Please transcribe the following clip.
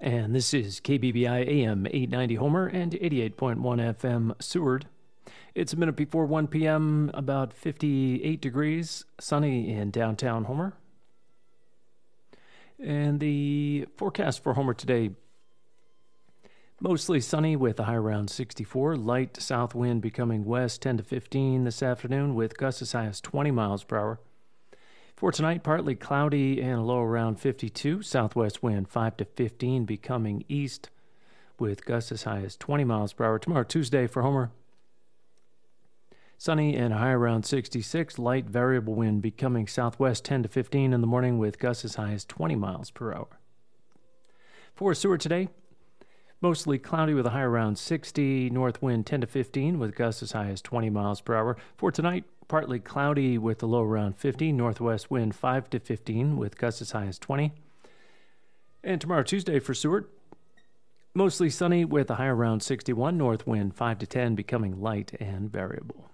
And this is KBBI AM 890 Homer and 88.1 FM Seward. It's a minute before 1 p.m., about 58 degrees, sunny in downtown Homer. And the forecast for Homer today, mostly sunny with a high around 64, light south wind becoming west 10 to 15 this afternoon with gusts as high as 20 miles per hour. For tonight, partly cloudy and a low around 52. Southwest wind 5 to 15 becoming east with gusts as high as 20 miles per hour. Tomorrow, Tuesday for Homer, sunny and a high around 66. Light variable wind becoming southwest 10 to 15 in the morning with gusts as high as 20 miles per hour. For Seward today, mostly cloudy with a high around 60. North wind 10 to 15 with gusts as high as 20 miles per hour. For tonight, partly cloudy with a low around 50. Northwest wind 5 to 15 with gusts as high as 20. And tomorrow, Tuesday for Seward, mostly sunny with a high around 61. North wind 5 to 10 becoming light and variable.